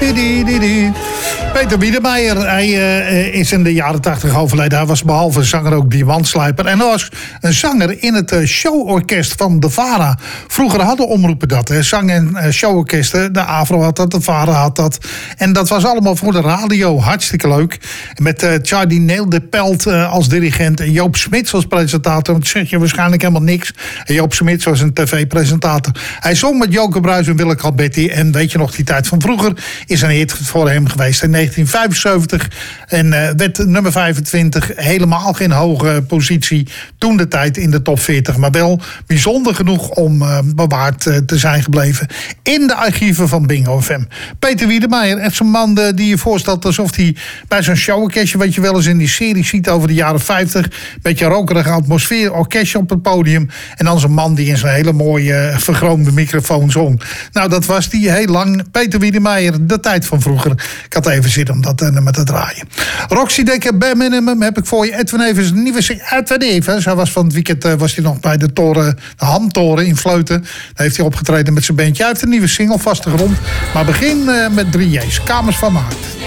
Peter Wiedemeyer, hij is in de jaren 80 overleden. Hij was behalve zanger ook diamantslijper. En hij was een zanger in het showorkest van de VARA. Vroeger hadden omroepen dat, zang- en showorkesten. De AVRO had dat, de VARA had dat. En dat was allemaal voor de radio. Hartstikke leuk. Met Charlie Neel de Pelt als dirigent en Joop Smits als presentator. Want zeg je waarschijnlijk helemaal niks. En Joop Smits was een tv-presentator. Hij zong met Joke Bruis en Willeke Alberti. En weet je nog, die tijd van vroeger is een hit voor hem geweest. In 1975 en werd nummer 25. Helemaal geen hoge positie toen de tijd in de top 40. Maar wel bijzonder genoeg om bewaard te zijn gebleven in de archieven van Bingo FM. Peter Wiedemeyer, echt zo'n man die je voorstelt alsof hij bij zo'n showorkestje, wat je wel eens in die serie ziet over de jaren 50. Beetje rokerige atmosfeer, orkestje op het podium. En dan zo'n man die in zo'n hele mooie vergroomde microfoon zong. Nou, dat was die heel lang. Peter Wiedemeyer, de tijd van vroeger. Ik had even zin om dat nummer te draaien. Roxy Dekker, Bare Minimum heb ik voor je. Edwin Evers, een nieuwe Edwin Evers. Hij was van het weekend was hij nog bij de toren, de Hamtoren in Vleuten. Daar heeft hij opgetreden met zijn bandje. Hij heeft een nieuwe single, Vaste Grond. Maar begin met 3 J's. Kamers van mijn hart.